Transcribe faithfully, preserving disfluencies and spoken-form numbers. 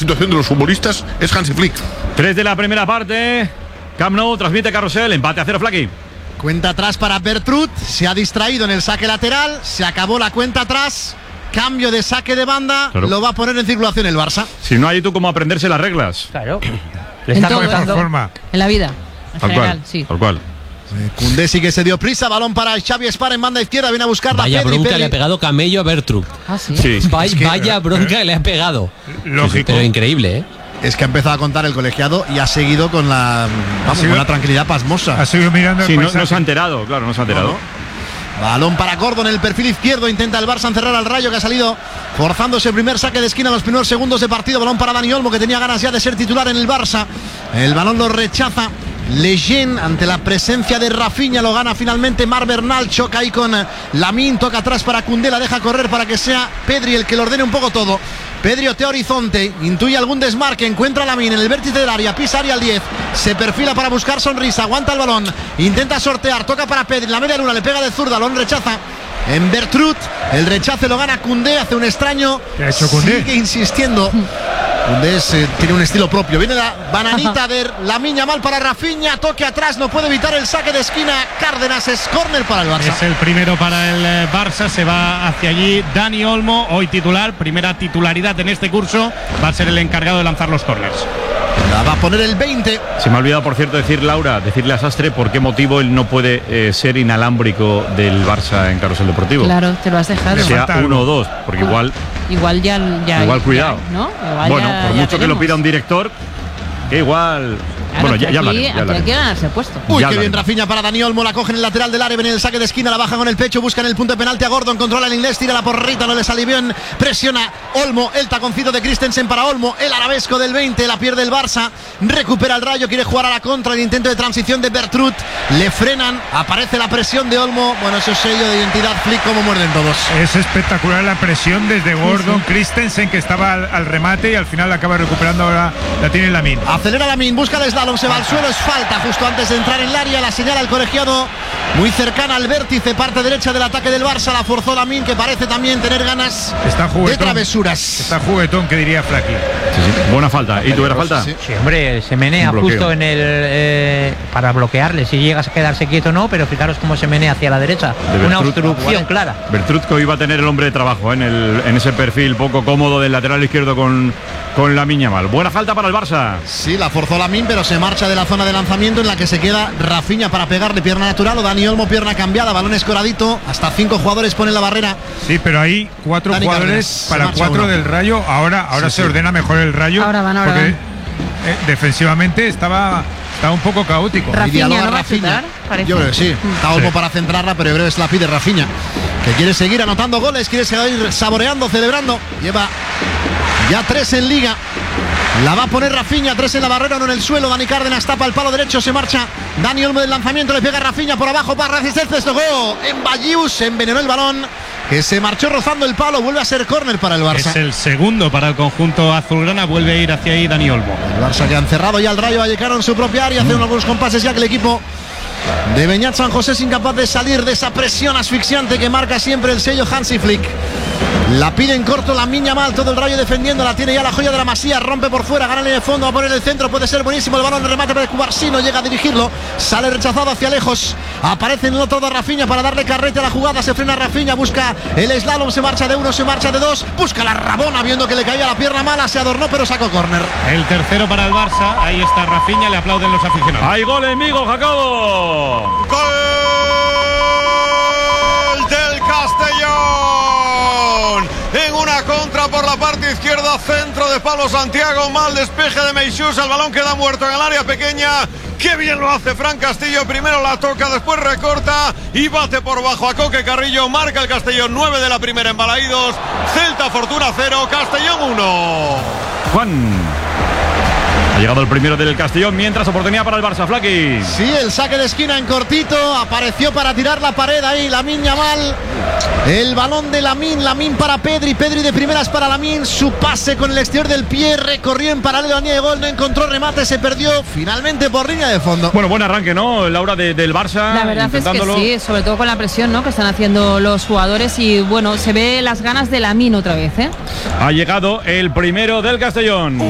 situación de los futbolistas es Hansi Flick. Tres de la primera parte. Camp Nou transmite Carrusel. Empate a cero, Flaky. Cuenta atrás para Bertrud. Se ha distraído en el saque lateral. Se acabó la cuenta atrás. Cambio de saque de banda. Claro. Lo va a poner en circulación el Barça. Si no hay tú cómo aprenderse las reglas. Claro. Le está comentando forma. En la vida. En tal general, cual, sí. Tal cual. Koundé sí que se dio prisa. Balón para Xavi Espar en banda izquierda. Viene a buscar la Vaya Pedri, bronca Pedri. le ha pegado Camello a Bertrud. Ah, sí. Sí. Vaya, Es que, vaya bronca eh, le ha pegado. Lógico. Pero increíble, ¿eh? Es que ha empezado a contar el colegiado y ha seguido con la, vamos, sido, con la tranquilidad pasmosa. Ha seguido mirando Sí, el no, paisaje. no se ha enterado, claro, no se ha enterado. No, no. Balón para Gordon en el perfil izquierdo. Intenta el Barça encerrar al Rayo, que ha salido forzándose el primer saque de esquina en los primeros segundos de partido. Balón para Dani Olmo, que tenía ganas ya de ser titular en el Barça. El balón lo rechaza Lejeune ante la presencia de Rafinha. Lo gana finalmente Mar Bernal. Choca ahí con Lamine. Toca atrás para Koundé. La deja correr para que sea Pedri el que lo ordene un poco todo. Pedri otea horizonte, intuye algún desmarque, encuentra a Lamine en el vértice del área, pisa área al diez, se perfila para buscar sonrisa, aguanta el balón, intenta sortear, toca para Pedri, la media luna, le pega de zurda, balón rechaza en Bertrud, el rechace lo gana Koundé, hace un extraño, ¿Qué ha hecho Koundé? sigue insistiendo. Koundé es, eh, tiene un estilo propio. Viene la bananita de Lamine Yamal para Rafinha, toque atrás, no puede evitar el saque de esquina. Cárdenas, es córner para el Barça. Es el primero para el eh, Barça, se va hacia allí Dani Olmo, hoy titular, primera titularidad en este curso, va a ser el encargado de lanzar los córners. La va a poner el veinte. Se me ha olvidado, por cierto, decir, Laura, decirle a Sastre por qué motivo él no puede eh, ser inalámbrico del Barça en Carrusel Deportivo. Claro, te lo has dejado. Sea uno o dos, porque igual, igual ya, ya igual cuidado. ya, ¿no? Igual bueno, ya, por ya mucho que lo pida un director, que igual. Claro, bueno, ya, aquí, ya hablaremos. Ya aquí hablaremos. hay que ganarse el puesto. Uy, Ya qué bien hablaremos. Rafinha para Dani Olmo, la coge en el lateral del área, viene el saque de esquina, la baja con el pecho, buscan el punto de penalti a Gordon, controla el inglés, tira la porrita, no le sale bien, presiona Olmo, el taconcito de Christensen para Olmo, el arabesco del veinte, la pierde el Barça, recupera el Rayo, quiere jugar a la contra, el intento de transición de Bertrud, le frenan, aparece la presión de Olmo, bueno, eso es sello de identidad Flick, como muerden todos. Es espectacular la presión desde Gordon, sí, sí. Christensen, que estaba al, al remate y al final la acaba recuperando, ahora la tiene Lamine. Acelera Lamine, busca el slalom, se va al suelo, es falta justo antes de entrar en el área, la señala el colegiado muy cercana al vértice, parte derecha del ataque del Barça, la forzó Lamine, que parece también tener ganas Está de travesuras. Está juguetón, que diría Flaky. Sí, sí. Buena falta. ¿Y tú era falta? Sí, Sí, hombre, se menea justo en el eh, para bloquearle, si llegas a quedarse quieto no, pero fijaros cómo se menea hacia la derecha, De una Bertrud, obstrucción clara. Bertrud, que hoy va a tener el hombre de trabajo, ¿eh? en, el, en ese perfil poco cómodo del lateral izquierdo con, con Lamine Yamal. Buena falta para el Barça. Sí, la forzó Lamine, pero se marcha de la zona de lanzamiento en la que se queda Rafinha para pegarle pierna natural, o Dani Olmo pierna cambiada, balón escoradito, hasta cinco jugadores ponen la barrera. Sí, pero hay cuatro Dani jugadores Cárdenas, para se marcha cuatro uno. del Rayo. Ahora, ahora Sí, se sí. ordena mejor el Rayo. Ahora van, ahora porque van. eh, defensivamente estaba, estaba un poco caótico. Rafinha, Y dialoga ¿no va a chutar? Parece. Yo creo que sí. Está Olmo Sí. para centrarla, pero yo creo que es la pide Rafinha, que quiere seguir anotando goles, quiere seguir saboreando, celebrando. Lleva ya tres en Liga. La va a poner Rafinha, tres en la barrera, uno en el suelo. Dani Cárdenas tapa el palo derecho, se marcha Dani Olmo del lanzamiento, le pega a Rafinha por abajo para resistencia, tocó en Ballius, envenenó el balón, que se marchó rozando el palo, vuelve a ser córner para el Barça. Es el segundo para el conjunto azulgrana, vuelve a ir hacia ahí Dani Olmo. El Barça que han cerrado ya el Rayo Vallecano en su propia área, hace algunos compases ya que el equipo de Beñat San José es incapaz de salir de esa presión asfixiante que marca siempre el sello Hansi Flick. La pide en corto Lamine Yamal, todo el Rayo defendiendo, la tiene ya la joya de la Masía, rompe por fuera, gana línea de fondo, va a poner el centro, puede ser buenísimo el balón, el remate de Cubarsí, no llega a dirigirlo, sale rechazado hacia lejos, aparece en el otro de Rafinha para darle carrete a la jugada, se frena Rafinha, busca el slalom, se marcha de uno, se marcha de dos, busca la Rabona viendo que le caía la pierna mala, se adornó pero sacó córner. El tercero para el Barça, ahí está Rafinha, le aplauden los aficionados. ¡Hay gol, amigo Jacobo! ¡Gol del Castellón! En una contra por la parte izquierda, centro de Pablo Santiago, mal despeje de Meixús, el balón queda muerto en el área pequeña. ¡Qué bien lo hace Fran Castillo! Primero la toca, después recorta y bate por bajo a Coque Carrillo. Marca el Castellón, nueve de la primera en Balaídos. Celta Fortuna cero, Castellón uno. Juan. Ha llegado el primero del Castellón, mientras oportunidad para el Barça, Flaky. Sí, el saque de esquina en cortito, apareció para tirar la pared ahí Lamine Yamal. El balón de Lamine, Lamine para Pedri, Pedri de primeras para Lamine, su pase con el exterior del pie, recorrió en paralelo a la línea de gol, no encontró remate, se perdió finalmente por línea de fondo. Bueno, buen arranque, ¿no, Laura, de, del Barça? La verdad es que sí, sobre todo con la presión, ¿no?, que están haciendo los jugadores, y bueno, se ve las ganas de Lamine otra vez, ¿eh? Ha llegado el primero del Castellón.